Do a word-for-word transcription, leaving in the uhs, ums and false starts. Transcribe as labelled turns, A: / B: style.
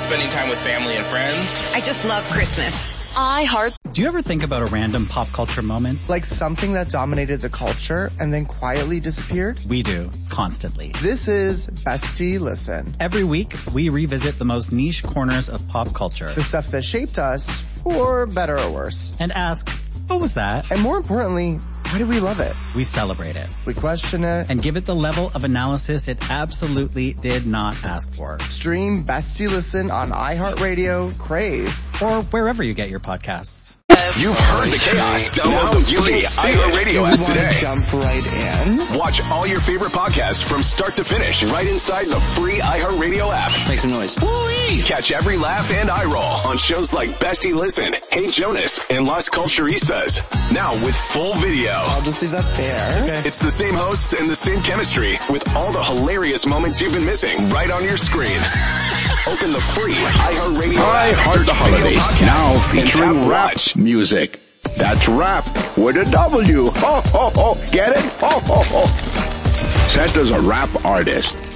A: spending time with family and friends.
B: I just love Christmas. iHeart.
C: Do you ever think about a random pop culture moment?
D: Like something that dominated the culture and then quietly disappeared?
C: We do, constantly.
D: This is Bestie Listen.
C: Every week, we revisit the most niche corners of pop culture.
D: The stuff that shaped us, for better or worse.
C: And ask, what was that?
D: And more importantly, why do we love it?
C: We celebrate it.
D: We question it.
C: And give it the level of analysis it absolutely did not ask for.
D: Stream Bestie Listen on iHeartRadio, Crave,
C: or wherever you get your podcasts.
E: You've heard the chaos. Download the free iHeartRadio app today.
D: Jump right in.
E: Watch all your favorite podcasts from start to finish right inside the free iHeartRadio app.
F: Make some noise.
E: Woo-wee! Catch every laugh and eye roll on shows like Bestie Listen, Hey Jonas, and Las Culturistas. Now with full video.
D: I'll just leave that there.
E: Okay. It's the same hosts and the same chemistry with all the hilarious moments you've been missing right on your screen. Open the free iHeartRadio
G: I
E: app.
G: Heart the Holidays, now featuring rap
E: watch.
G: music. That's rap with a W. Ho, ho, ho. Get it? Ho, ho, ho. Santa's a rap artist.